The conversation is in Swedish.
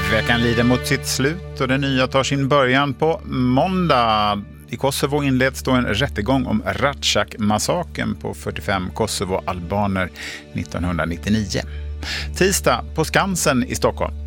Veckan lider mot sitt slut och det nya tar sin början på måndag. I Kosovo inleds då en rättegång om Ratchak-massakern på 45 Kosovo-albaner 1999. Tisdag på Skansen i Stockholm.